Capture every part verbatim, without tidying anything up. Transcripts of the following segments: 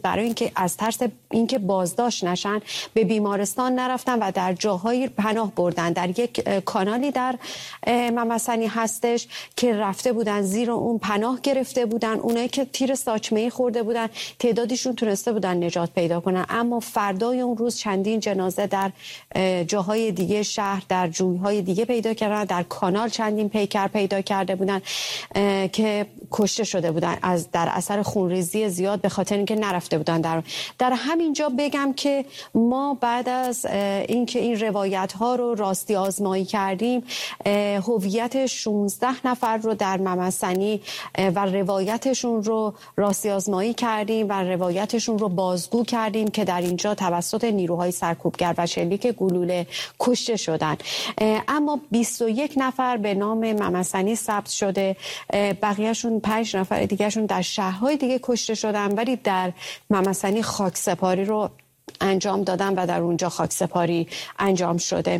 برای اینکه از ترس اینکه بازداشت نشن به بیمارستان نرفتن و در جاهایی پناه بردن. در یک کانالی در ممسنی هستش که رفته بودن زیر اون پناه گرفته بودن. اونایی که تیر ساچمه‌ای خورده بودن تعدادیشون تونسته بودن نجات پیدا کنن، اما فردای اون روز چندین جنازه در جاهای دیگه شهر در جویهای دیگه پیدا کردن. در کانال چندین پیکر پیدا کرده بودن که کشته شده بودن از در اثر خونریزی زیاد به خاطر اینکه نرفته بودن. در در همینجا بگم که ما بعد از اینکه این روایت ها رو راستی آزمایی کردیم، هویت شانزده نفر رو در ممسنی و روایتشون رو راستی آزمایی کردیم و روایتشون رو بازگو کردیم که در اینجا توسط نیروهای سرکوبگر و شلیک گلوله کشته شدن. اما بیست و یک نفر به نام ممسنی ثبت شده، بقیهشون پنج نفر دیگهشون در شهرهای دیگه کشته شدن، ولی در ممسنی خاکسپاری رو انجام دادن و در اونجا خاکسپاری انجام شده.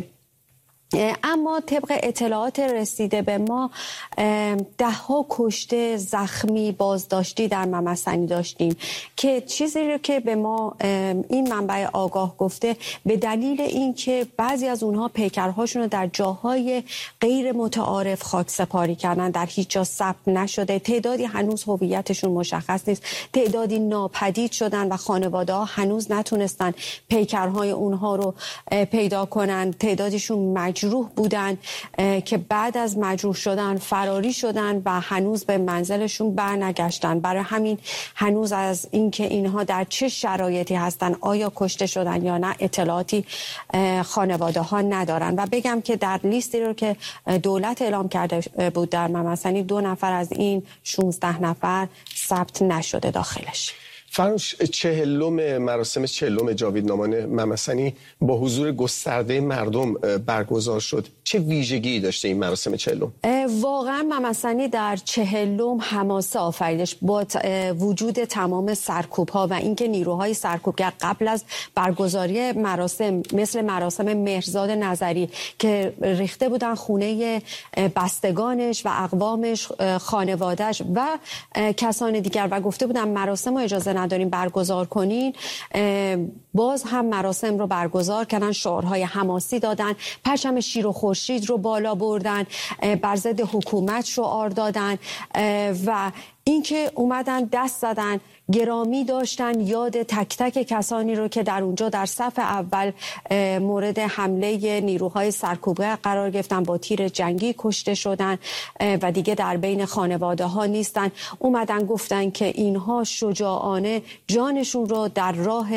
اما طبق اطلاعات رسیده به ما ده ها کشته، زخمی، بازداشتی در ممسنی داشتیم که چیزی رو که به ما این منبع آگاه گفته به دلیل اینکه بعضی از اونها پیکرهاشون رو در جاهای غیر متعارف خاک سپاری کردن، در هیچ جا ثبت نشده، تعدادی هنوز هویتشون مشخص نیست، تعدادی ناپدید شدن و خانواده ها هنوز نتونستن پیکرهای اونها رو پیدا کنن. تعدادیشون مجروح بودن که بعد از مجروح شدن فراری شدن و هنوز به منزلشون برنگشتن. برای همین هنوز از اینکه اینها در چه شرایطی هستن، آیا کشته شدن یا نه، اطلاعاتی خانواده ها ندارن. و بگم که در لیستی رو که دولت اعلام کرده بود در ممسنی دو نفر از این شانزده نفر ثبت نشده داخلش. فرانوش، چهلم مراسم چهلم جاویدنامان ممسنی با حضور گسترده مردم برگزار شد. چه ویژگی داشته این مراسم چهلم؟ واقعا ممسنی در چهلم حماسه آفریدش با وجود تمام سرکوب ها و اینکه نیروهای سرکوبگر قبل از برگزاری مراسم مثل مراسم مهرزاد نظری که ریخته بودن خونه بستگانش و اقوامش، خانوادهش و کسان دیگر و گفته بودن مراسم رو اجازه نداریم برگزار کنین، باز هم مراسم رو برگزار کردن، شعارهای حماسی دادن، پرچم شیر و خورشید رو بالا بردن، بر ضد حکومت شعار دادن و اینکه اومدن دست زدن، گرامی داشتن یاد تک تک کسانی رو که در اونجا در صف اول مورد حمله نیروهای سرکوبگر قرار گرفتن، با تیر جنگی کشته شدن و دیگه در بین خانواده ها نیستن. اومدن گفتن که اینها شجاعانه جانشون رو در راه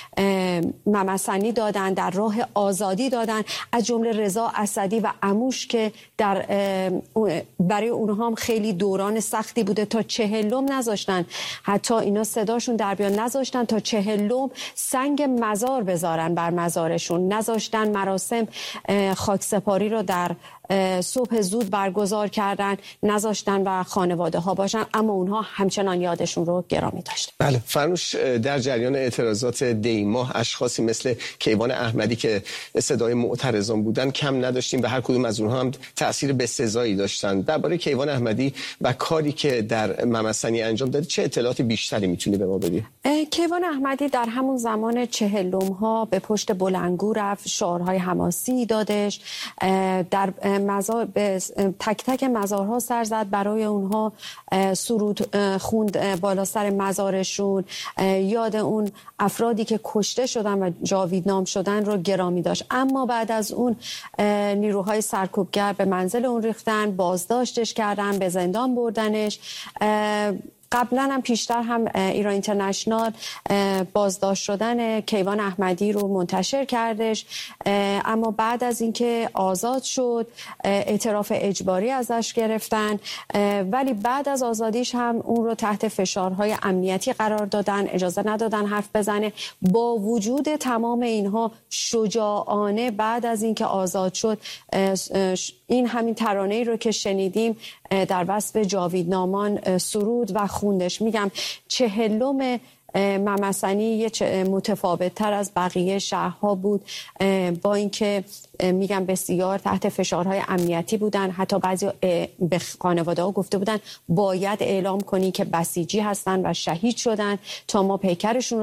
ممسنی دادن، در راه آزادی دادن، از جمله رضا اسدی و عموش که در برای اونها هم خیلی دوران سختی بوده تا چهلم نذاشتن، حتی اینا صداشون در بیان، نذاشتن تا چهلم سنگ مزار بذارن بر مزارشون، نذاشتن مراسم خاکسپاری رو در صبح زود برگزار کردن، نذاشتن و خانواده ها باشن، اما اونها همچنان یادشون رو گرامی داشتن. بله فرانوش، در جریان اعتراضات دیماه اشخاصی مثل کیوان احمدی که صدای معترضان بودن کم نداشتیم و هر کدوم از اونها هم تأثیر بسزایی داشتن. درباره کیوان احمدی و کاری که در ممسنی انجام داده چه اطلاعات بیشتری میتونی به ما بدی؟ کیوان احمدی در همون زمان چهلم ها به پشت بلندگو رفت، شعارهای حماسی دادش، در مزار به تک تک مزارها سر زد، برای اونها سرود خوند بالا سر مزارشون، یاد اون افرادی که کشته شدن و جاویدنام شدن رو گرامی داشت. اما بعد از اون نیروهای سرکوبگر به منزل اون ریختن، بازداشتش کردن، به زندان بردنش. قبلا هم پیشتر هم ایران اینترنشنال بازداشت شدن کیوان احمدی رو منتشر کردش، اما بعد از اینکه آزاد شد اعتراف اجباری ازش گرفتن، ولی بعد از آزادیش هم اون رو تحت فشارهای امنیتی قرار دادن، اجازه ندادن حرف بزنه. با وجود تمام اینها شجاعانه بعد از اینکه آزاد شد این همین ترانه‌ای رو که شنیدیم در وصف جاویدنامان سرود و خوندش. میگم چهلم ممسنی یه متفاوت تر از بقیه شهرها بود، با اینکه میگم بسیار تحت فشارهای امنیتی بودن، حتی بعضی به خانواده ها گفته بودن باید اعلام کنی که بسیجی هستن و شهید شدن تا ما پیکرشون